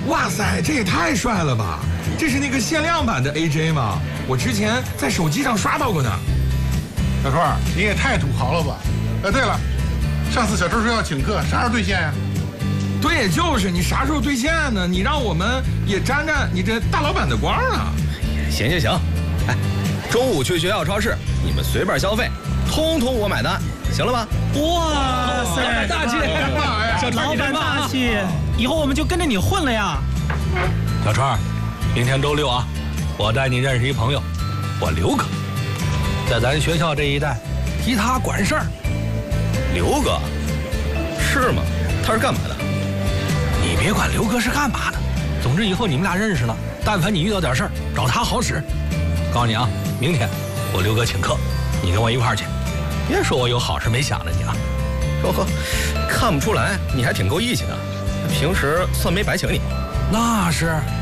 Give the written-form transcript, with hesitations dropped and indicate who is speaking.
Speaker 1: 哇塞，这也太帅了吧！这是那个限量版的 AJ 吗？我之前在手机上刷到过呢。
Speaker 2: 小川，你也太土豪了吧！对了，上次小周说要请客，啥时候兑现呀？
Speaker 1: 对，就是你啥时候兑现呢？你让我们也沾沾你这大老板的光啊！
Speaker 3: 行，哎，中午去学校超市，你们随便消费，通通我买单，行了吧？
Speaker 4: 哇塞，
Speaker 5: 大气！
Speaker 4: 小川老板大气，以后我们就跟着你混了呀！
Speaker 5: 小川，明天周六啊，我带你认识一朋友，我刘哥，在咱学校这一带，替他管事儿。
Speaker 3: 刘哥，是吗？他是干嘛的？
Speaker 5: 你别管刘哥是干嘛的，总之以后你们俩认识了，但凡你遇到点事儿，找他好使。告诉你啊，明天我刘哥请客，你跟我一块儿去，别说我有好事没想着你啊。
Speaker 3: 哟呵，看不出来，你还挺够义气的，平时算没白请你。
Speaker 5: 那是。